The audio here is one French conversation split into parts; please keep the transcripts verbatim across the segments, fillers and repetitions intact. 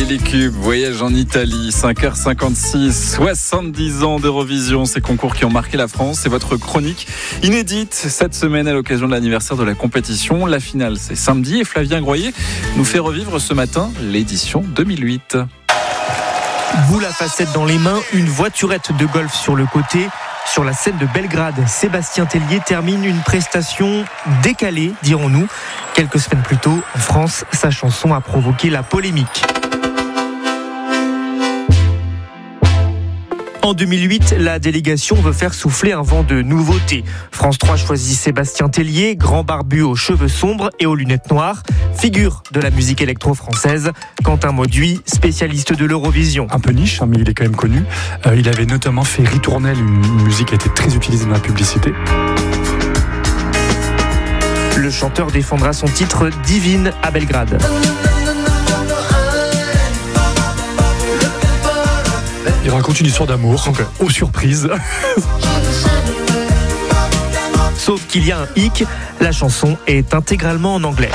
Lily Cube, voyage en Italie, cinq heures cinquante-six, soixante-dix ans d'Eurovision, ces concours qui ont marqué la France. C'est votre chronique inédite cette semaine à l'occasion de l'anniversaire de la compétition. La finale, c'est samedi et Flavien Groyer nous fait revivre ce matin l'édition deux mille huit. Boule à facettes dans les mains, une voiturette de golf sur le côté. Sur la scène de Belgrade, Sébastien Tellier termine une prestation décalée, dirons-nous. Quelques semaines plus tôt, en France, sa chanson a provoqué la polémique. En deux mille huit, la délégation veut faire souffler un vent de nouveauté. France trois choisit Sébastien Tellier, grand barbu aux cheveux sombres et aux lunettes noires, figure de la musique électro-française. Quentin Mauduit, spécialiste de l'Eurovision. Un peu niche, hein, mais il est quand même connu. Euh, il avait notamment fait Ritournelle, une musique qui a été très utilisée dans la publicité. Le chanteur défendra son titre Divine à Belgrade. Il raconte une histoire d'amour, okay. Aux surprises. Sauf qu'il y a un hic, la chanson est intégralement en anglais.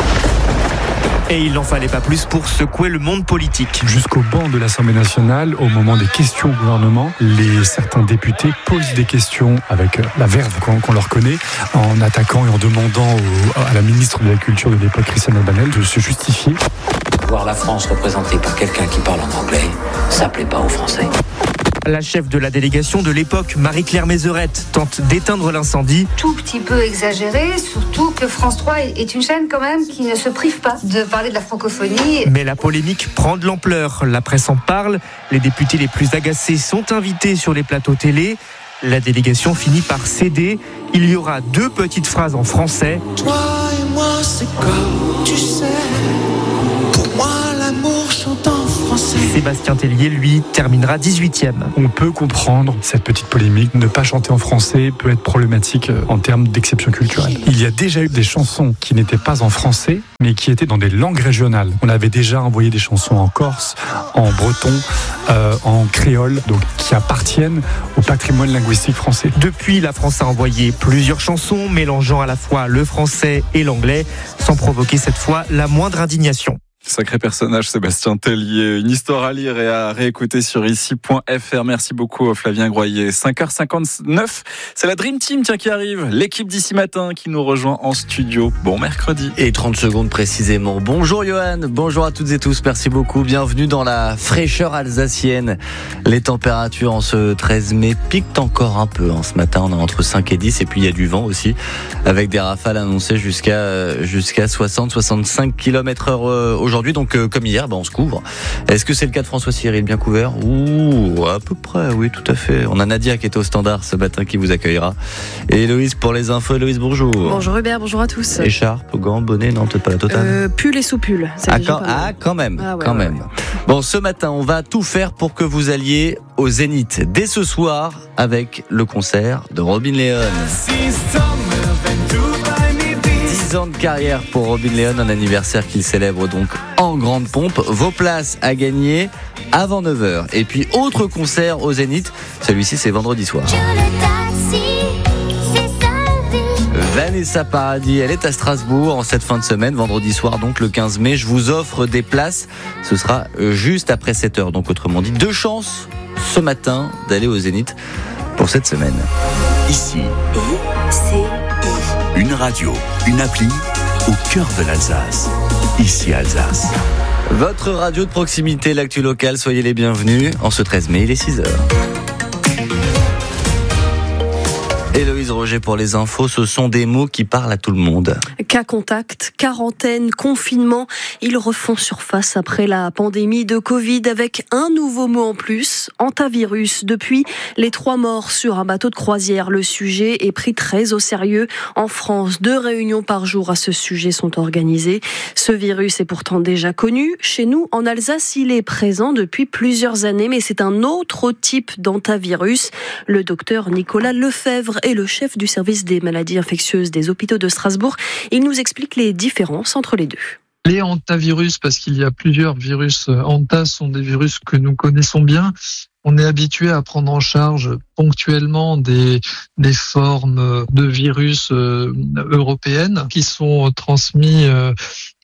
Et il n'en fallait pas plus pour secouer le monde politique. Jusqu'au banc de l'Assemblée nationale, au moment des questions au gouvernement, les, certains députés posent des questions avec la verve qu'on, qu'on leur connaît, en attaquant et en demandant au, à la ministre de la Culture de l'époque, Christiane Albanel, de se justifier. Voir la France représentée par quelqu'un qui parle en anglais, ça plaît pas aux Français. La chef de la délégation de l'époque, Marie-Claire Mézerette, tente d'éteindre l'incendie. Tout petit peu exagéré, surtout que France trois est une chaîne quand même qui ne se prive pas de parler de la francophonie. Mais la polémique prend de l'ampleur. La presse en parle. Les députés les plus agacés sont invités sur les plateaux télé. La délégation finit par céder. Il y aura deux petites phrases en français. Toi et moi, c'est comme tu sais. Pour moi, l'amour chante en français. Sébastien Tellier, lui, terminera dix-huitième. On peut comprendre cette petite polémique. Ne pas chanter en français peut être problématique en termes d'exception culturelle. Il y a déjà eu des chansons qui n'étaient pas en français, mais qui étaient dans des langues régionales. On avait déjà envoyé des chansons en corse, en breton, euh, en créole, donc qui appartiennent au patrimoine linguistique français. Depuis, la France a envoyé plusieurs chansons, mélangeant à la fois le français et l'anglais, sans provoquer cette fois la moindre indignation. Sacré personnage, Sébastien Tellier. Une histoire à lire et à réécouter sur ici point f r. Merci beaucoup, Flavien Groyer. cinq heures cinquante-neuf, c'est la Dream Team tiens, qui arrive. L'équipe d'ici matin qui nous rejoint en studio. Bon mercredi. Et trente secondes précisément. Bonjour Johan, bonjour à toutes et tous. Merci beaucoup. Bienvenue dans la fraîcheur alsacienne. Les températures en ce treize mai piquent encore un peu. Hein. Ce matin, on est entre cinq et dix. Et puis, il y a du vent aussi, avec des rafales annoncées jusqu'à, jusqu'à soixante à soixante-cinq kilomètres heure aujourd'hui. Aujourd'hui, donc euh, comme hier, bah, on se couvre. Est-ce que c'est le cas de François Cyril, bien couvert? Ouh, à peu près, oui, tout à fait. On a Nadia qui est au standard ce matin qui vous accueillera. Et Héloïse pour les infos. Héloïse, bonjour. Bonjour Hubert, bonjour à tous. Écharpe, gants, bonnet, non, peut-être pas la totale. Euh, pull et sous-pull. C'est ah, déjà quand, pas mal. ah, quand même, ah, ouais, quand ouais, même. Ouais. Bon, ce matin, on va tout faire pour que vous alliez au Zénith dès ce soir avec le concert de Robin Leon. dix ans de carrière pour Robin Leon, un anniversaire qu'il célèbre donc en grande pompe. Vos places à gagner avant neuf heures. Et puis autre concert au Zénith, celui-ci c'est vendredi soir. Vanessa Paradis, elle est à Strasbourg en cette fin de semaine, vendredi soir donc le quinze mai. Je vous offre des places, ce sera juste après sept heures. Donc autrement dit, deux chances ce matin d'aller au Zénith pour cette semaine. Ici, une radio, une appli au cœur de l'Alsace. Ici Alsace. Votre radio de proximité, l'actu locale, soyez les bienvenus. En ce treize mai, il est six heures. Héloïse Roger pour les infos, ce sont des mots qui parlent à tout le monde. Cas contact, quarantaine, confinement, ils refont surface après la pandémie de Covid avec un nouveau mot en plus, hantavirus. Depuis les trois morts sur un bateau de croisière, le sujet est pris très au sérieux. En France, deux réunions par jour à ce sujet sont organisées. Ce virus est pourtant déjà connu. Chez nous, en Alsace, il est présent depuis plusieurs années, mais c'est un autre type d'hantavirus. Le docteur Nicolas Lefebvre est le chef du service des maladies infectieuses des hôpitaux de Strasbourg. Il nous explique les différences entre les deux. Les hantavirus, parce qu'il y a plusieurs virus hanta, sont des virus que nous connaissons bien. On est habitué à prendre en charge ponctuellement des, des formes de virus euh, européennes qui sont transmis euh,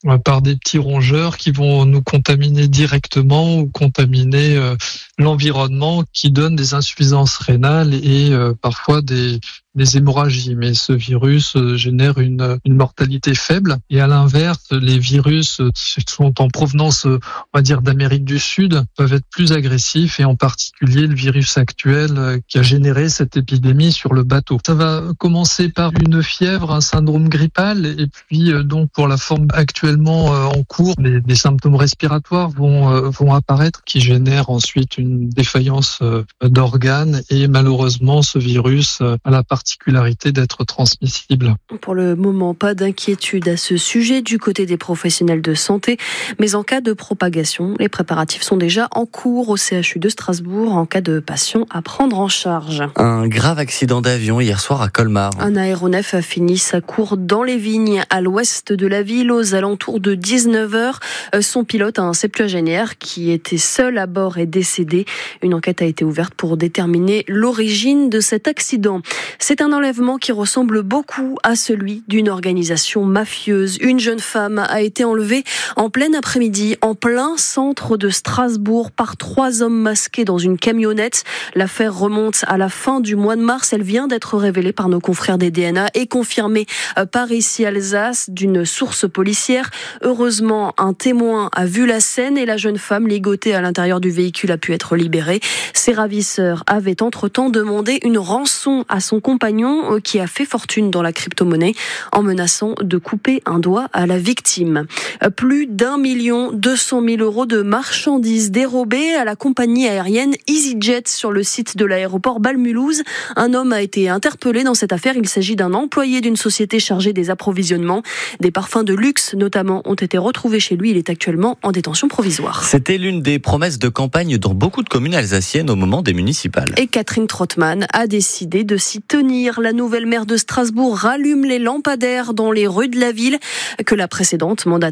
par des petits rongeurs qui vont nous contaminer directement ou contaminer euh, l'environnement, qui donnent des insuffisances rénales et euh, parfois des des hémorragies, mais ce virus génère une, une mortalité faible. Et à l'inverse, les virus qui sont en provenance, on va dire, d'Amérique du Sud peuvent être plus agressifs, et en particulier le virus actuel qui a généré cette épidémie sur le bateau. Ça va commencer par une fièvre, un syndrome grippal, et puis donc pour la forme actuellement en cours, des, des symptômes respiratoires vont, vont apparaître qui génèrent ensuite une défaillance d'organes, et malheureusement ce virus a la particularité d'être transmissible. Pour le moment, pas d'inquiétude à ce sujet du côté des professionnels de santé, mais en cas de propagation, les préparatifs sont déjà en cours au C H U de Strasbourg en cas de patient à prendre en charge. Un grave accident d'avion hier soir à Colmar. Un aéronef a fini sa course dans les vignes à l'ouest de la ville aux alentours de dix-neuf heures. Son pilote, un septuagénaire qui était seul à bord, est décédé. Une enquête a été ouverte pour déterminer l'origine de cet accident. C'est un enlèvement qui ressemble beaucoup à celui d'une organisation mafieuse. Une jeune femme a été enlevée en plein après-midi, en plein centre de Strasbourg, par trois hommes masqués dans une camionnette. L'affaire remonte à la fin du mois de mars. Elle vient d'être révélée par nos confrères des D N A et confirmée par Ici Alsace d'une source policière. Heureusement, un témoin a vu la scène et la jeune femme ligotée à l'intérieur du véhicule a pu être libérée. Ses ravisseurs avaient entre-temps demandé une rançon à son compagnon qui a fait fortune dans la crypto-monnaie en menaçant de couper un doigt à la victime. Plus d'un million deux cent mille euros de marchandises dérobées à la compagnie aérienne EasyJet sur le site de l'aéroport Bâle-Mulhouse. Un homme a été interpellé dans cette affaire. Il s'agit d'un employé d'une société chargée des approvisionnements. Des parfums de luxe notamment ont été retrouvés chez lui. Il est actuellement en détention provisoire. C'était l'une des promesses de campagne dans beaucoup de communes alsaciennes au moment des municipales. Et Catherine Trottmann a décidé de s'y tenir. La nouvelle maire de Strasbourg rallume les lampadaires dans les rues de la ville que la précédente mandataire